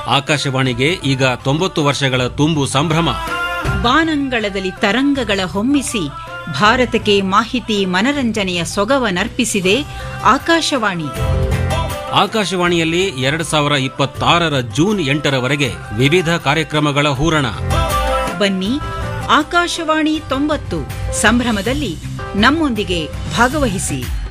ಆಕಾಶವಾಣಿಗೆ ಈಗ 90 ವರ್ಷಗಳ ತುಂಬು ಸಂಭ್ರಮ. ಬಾನಂಗಳದಲ್ಲಿ ತರಂಗಗಳ ಹೊಮ್ಮಿಸಿ ಭಾರತಕ್ಕೆ ಮಾಹಿತಿ ಮನರಂಜನೆಯ ಸೊಗವನರ್ಪಿಸಿದೆ ಆಕಾಶವಾಣಿ. ಆಕಾಶವಾಣಿಯಲ್ಲಿ 2026 ಜೂನ್ 8ರವರೆಗೆ ವಿವಿಧ ಕಾರ್ಯಕ್ರಮಗಳ ಹೂರಣ. ಬನ್ನಿ, ಆಕಾಶವಾಣಿ 90 ಸಂಭ್ರಮದಲ್ಲಿ ನಮ್ಮೊಂದಿಗೆ ಭಾಗವಹಿಸಿ.